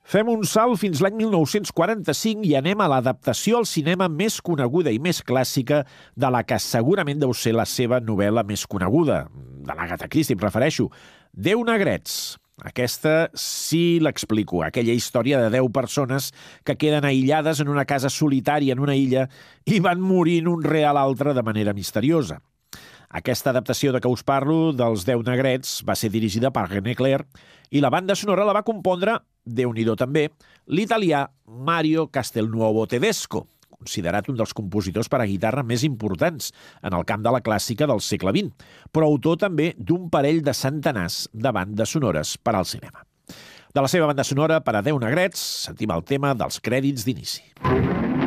Fem un salt fins l'any 1945 i anem a l'adaptació al cinema més coneguda i més clàssica de la que segurament deu ser la seva novel·la més coneguda, de l'Agatha Christie, em refereixo, 10 negrets. Aquesta sí l'explico, aquella història de 10 persones que queden aïllades en una casa solitària en una illa i van morint un rere l'altre de manera misteriosa. Aquesta adaptació de què us parlo, dels 10 negrets, va ser dirigida per René Clair i la banda sonora la va compondre, déu-n'hi-do també, l'italià Mario Castelnuovo Tedesco, considerat un dels compositors per a guitarra més importants en el camp de la clàssica del segle XX, però autor també d'un parell de centenars de bandes sonores per al cinema. De la seva banda sonora per a 10 negrets, sentim el tema dels crèdits d'inici.